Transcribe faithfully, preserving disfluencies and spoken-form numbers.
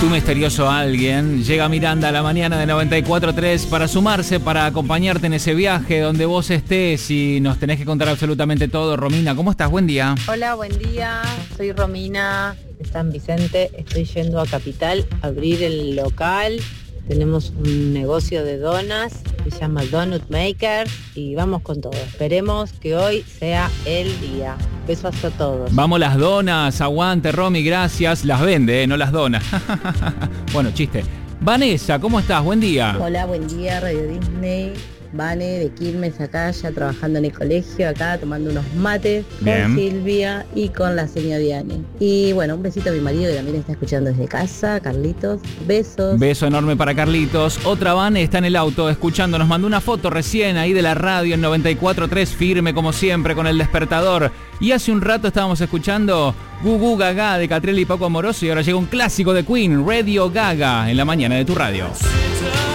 Tu misterioso alguien llega a Miranda a la mañana de noventa y cuatro tres para sumarse, para acompañarte en ese viaje donde vos estés y nos tenés que contar absolutamente todo. Romina, ¿cómo estás? Buen día. Hola, buen día. Soy Romina de San Vicente. Estoy yendo a Capital a abrir el local. Tenemos un negocio de donas que se llama Donut Maker y vamos con todo. Esperemos que hoy sea el día. Besos a todos. Vamos las donas, aguante Romy, gracias. Las vende, ¿eh? No las dona. Bueno, chiste. Vanessa, ¿cómo estás? Buen día. Hola, buen día, Radio Disney. Vane de Quilmes acá, ya trabajando en el colegio, acá tomando unos mates Bien. con Silvia y con la señora Diane. Y bueno, un besito a mi marido que también está escuchando desde casa, Carlitos. Besos. Beso enorme para Carlitos. Otra Vane está en el auto escuchando. Nos mandó una foto recién ahí de la radio en noventa y cuatro tres, firme como siempre con el despertador. Y hace un rato estábamos escuchando Gugu Gaga de Catriel y Paco Amoroso y ahora llega un clásico de Queen, Radio Gaga, en la mañana de tu radio.